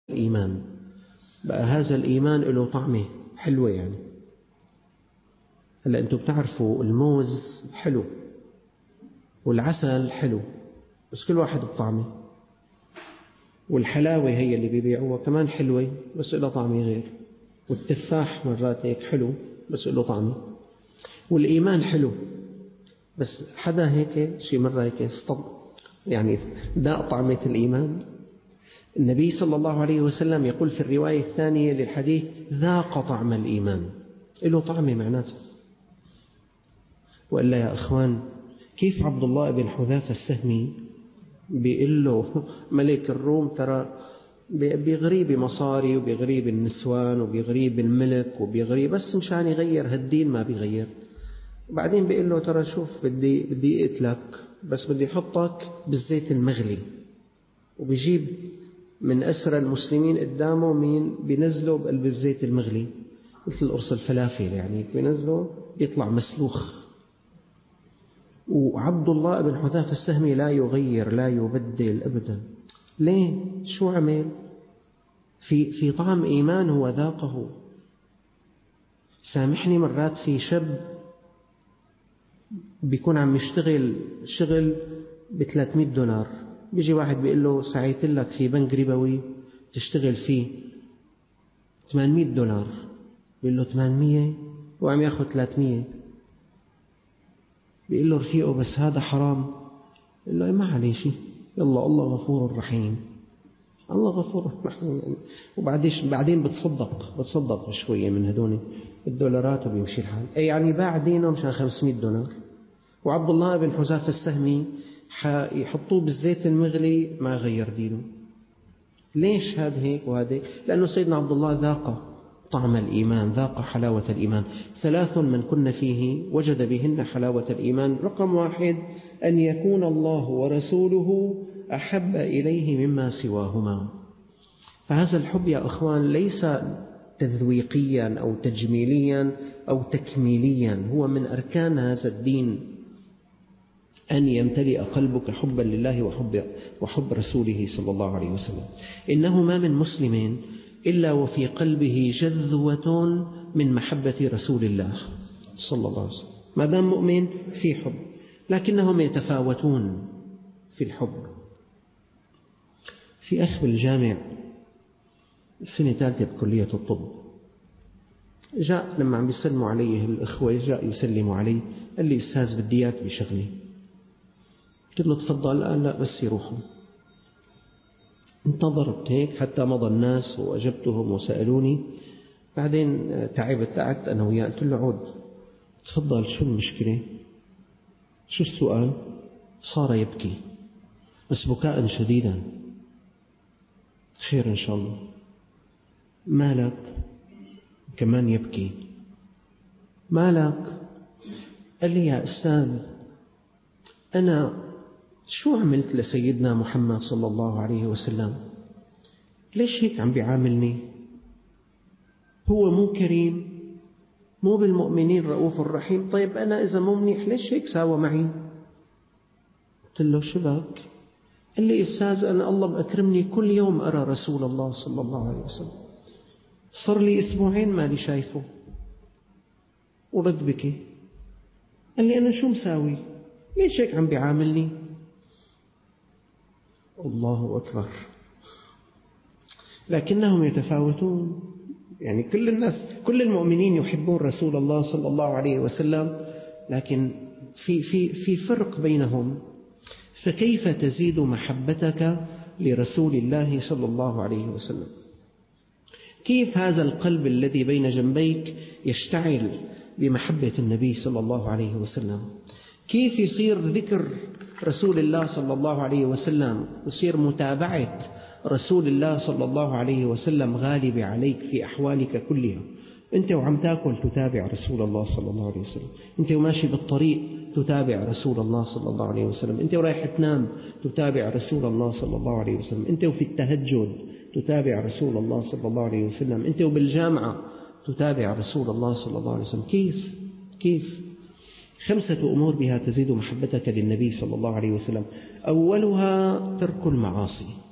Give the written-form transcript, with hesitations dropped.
الإيمان. بقى هذا الإيمان له طعمه حلوة يعني. هلا أنتم بتعرفوا الموز حلو والعسل حلو، بس كل واحد بطعمه. والحلاوة هي اللي بيبيعوها كمان حلوة بس له طعمه غير. والتفاح مرات هيك حلو بس له طعمه. والإيمان حلو بس حدا هيك شي مرة هيك يعني داق طعمة الإيمان. النبي صلى الله عليه وسلم يقول في الرواية الثانية للحديث: ذاق طعم الإيمان، له طعمه معناته. وإلا يا أخوان، كيف عبد الله بن حذافة السهمي بيقول له ملك الروم ترى بيغري بمصاري وبيغري بالنسوان وبيغري بالملك وبيغري بس مشان يغير هالدين ما بيغير. وبعدين بيقول له ترى شوف بدي اقتلك بس بدي احطك بالزيت المغلي. وبيجيب من أسرى المسلمين قدامه مين بينزله بقلب الزيت المغلي مثل قرص الفلافل يعني، بينزله بيطلع مسلوخ. وعبد الله بن حذافة السهمي لا يغير لا يبدل أبدا. ليه؟ شو عمل؟ في طعم إيمان هو ذاقه. سامحني، مرات في شاب بيكون عم يشتغل شغل $300، بيجي واحد بيقول له سعيت لك في بنك ربوي تشتغل فيه $800. بيقول له 800 وعم ياخذ 300. بيقول له رفيقه بس هذا حرام. بيقول له ما عليه شيء، يلا الله غفور رحيم، الله غفور رحيم يعني. وبعدين بتصدق شوية من هدول الدولارات وبيمشي الحال. أي يعني باع دينه مشان $500. وعبد الله بن حذافة السهمي يحطوه بالزيت المغلي ما غير دينه. ليش هذا هيك وهذا؟ لأنه سيدنا عبد الله ذاق طعم الإيمان، ذاق حلاوة الإيمان. 3 من كن فيه وجد بهن حلاوة الإيمان. رقم 1: أن يكون الله ورسوله أحب إليه مما سواهما. فهذا الحب يا أخوان ليس تذويقيا أو تجميليا أو تكميليا، هو من أركان هذا الدين أن يمتلئ قلبك حبا لله وحب رسوله صلى الله عليه وسلم. إنه ما من مسلم إلا وفي قلبه جذوة من محبة رسول الله صلى الله عليه وسلم. ما دام مؤمن في حب، لكنهم يتفاوتون في الحب. في أخ بالجامع السنة 3 بكلية الطب، جاء لما عم يسلموا عليه الأخوة، جاء يسلموا عليه، قال لي أستاذ بدي إياك بشغلي. قلت له تفضل. قال لا بس يروحوا. انتظرت هيك حتى مضى الناس وأجبتهم وسألوني. بعدين تعبت قعدت أنا وياه. قلت له عود تفضل، شو المشكلة؟ شو السؤال؟ صار يبكي بس بكاء شديدا. خير إن شاء الله. مالك؟ كمان يبكي. مالك؟ قال لي يا أستاذ أنا شو عملت لسيدنا محمد صلى الله عليه وسلم؟ ليش هيك عم بيعاملني؟ هو مو كريم؟ مو بالمؤمنين رؤوف الرحيم؟ طيب أنا إذا مو منيح ليش هيك ساوى معي؟ قلت له شبك؟ قال لي أستاذ أنا الله مأكرمني كل يوم أرى رسول الله صلى الله عليه وسلم، صار لي 2 أسبوع مالي شايفه. ورد بكي. قال لي أنا شو مساوي؟ ليش هيك عم بيعاملني؟ الله أكبر. لكنهم يتفاوتون يعني. كل الناس كل المؤمنين يحبون رسول الله صلى الله عليه وسلم، لكن في فرق بينهم. فكيف تزيد محبتك لرسول الله صلى الله عليه وسلم؟ كيف هذا القلب الذي بين جنبيك يشتعل بمحبة النبي صلى الله عليه وسلم؟ كيف يصير ذكر رسول الله صلى الله عليه وسلم، يصير متابعة رسول الله صلى الله عليه وسلم غالبة عليك في أحوالك كلها؟ أنت وعم تأكل تتابع رسول الله صلى الله عليه وسلم، أنت وماشي بالطريق تتابع رسول الله صلى الله عليه وسلم، أنت ورايح تنام تتابع رسول الله صلى الله عليه وسلم، أنت وفي التهجد تتابع رسول الله صلى الله عليه وسلم، أنت وبالجامعة تتابع رسول الله صلى الله عليه وسلم. كيف 5 أمور بها تزيد محبتك للنبي صلى الله عليه وسلم. أولها ترك المعاصي.